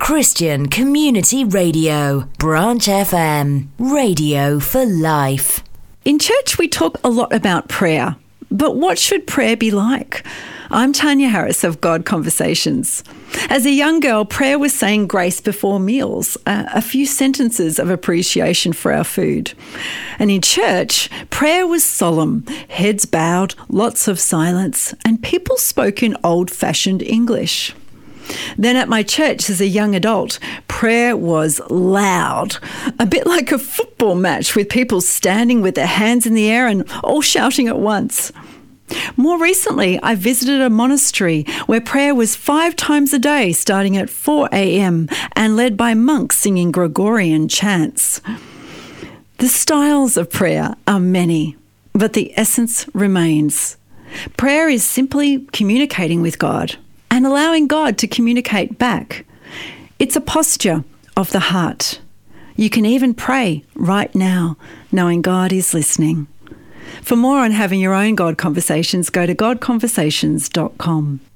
Christian Community Radio, Branch FM, radio for life. In church, we talk a lot about prayer, but what should prayer be like? I'm Tanya Harris of God Conversations. As a young girl, prayer was saying grace before meals, a few sentences of appreciation for our food. And in church, prayer was solemn, heads bowed, lots of silence, and people spoke in old-fashioned English. Then at my church as a young adult, prayer was loud, a bit like a football match with people standing with their hands in the air and all shouting at once. More recently, I visited a monastery where prayer was 5 times a day, starting at 4 a.m. and led by monks singing Gregorian chants. The styles of prayer are many, but the essence remains. Prayer is simply communicating with God and allowing God to communicate back. It's a posture of the heart. You can even pray right now, knowing God is listening. For more on having your own God Conversations, go to godconversations.com.